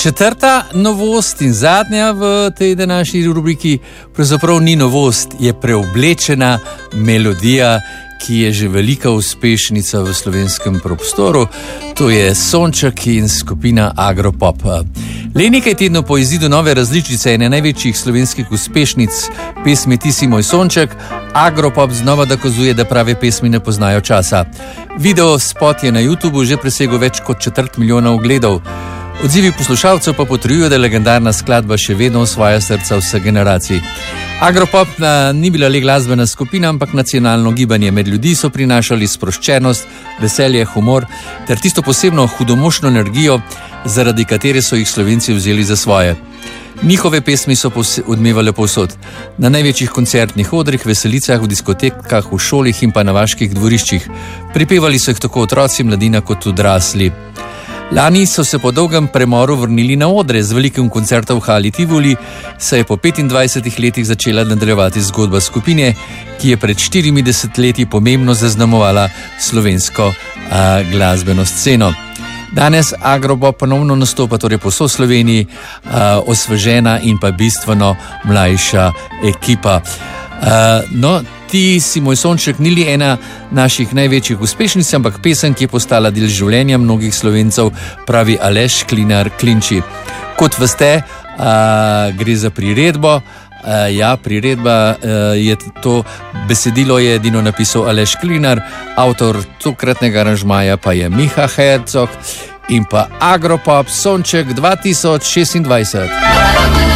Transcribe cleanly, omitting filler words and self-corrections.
Četrta novost in zadnja v tej današnji rubriki pravzaprav ni novost, je preoblečena melodija, ki je že velika uspešnica v slovenskem prostoru. To je Sonček in skupina Agropop. Le nekaj tednov po izidu nove različice ene največjih slovenskih uspešnic pesmi Ti si moj sonček, Agropop znova dokazuje, da prave pesmi ne poznajo časa. Video spot je na YouTubu že presegel več kot 250 000 ogledov. Odzivi poslušalcev pa potrjujejo, da legendarna skladba še vedno osvaja srca vseh generacij. Agropop ni bila le glasbena skupina, ampak nacionalno gibanje. Med ljudi so prinašali sproščenost, veselje, humor ter tisto posebno hudomušno energijo, zaradi katere so jih Slovenci vzeli za svoje. Njihove pesmi so odmevale povsod. Na največjih koncertnih odrih, veselicah, v diskotekah, v šolih in pa na vaških dvoriščih. Pripevali so jih tako otroci, mladina kot odrasli. Lani so se po dolgem premoru vrnili na odre z velikim koncertom v Hali Tivoli, saj je po 25 letih začela nadaljevati zgodba skupine, ki je pred 40 leti pomembno zaznamovala slovensko glasbeno sceno. Danes Agropop ponovno nastopa torej po vsej Sloveniji, osvežena in pa bistveno mlajša ekipa. Ti si moj sonček ni le ena naših največjih uspešnic, ampak pesem, ki je postala del življenja mnogih Slovencev, pravi Aleš Klinar Klinči. Kot veste, gre za priredbo. Priredba je to besedilo je edino napisal Aleš Klinar, avtor tokratnega aranžmaja pa je Miha Herzog in pa Agropop Sonček 2026.